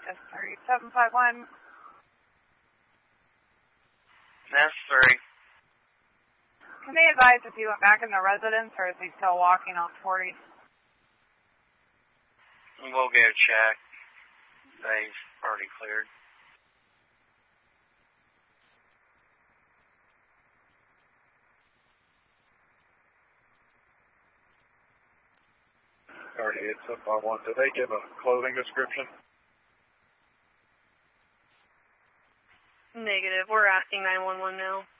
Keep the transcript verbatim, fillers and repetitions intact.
Necessary seven five one. Necessary. Can they advise if he went back in the residence or is he still walking on forty? We'll go check. They've already cleared. Already hit seven five one. Did they give a clothing description? Negative. We're asking nine one one now.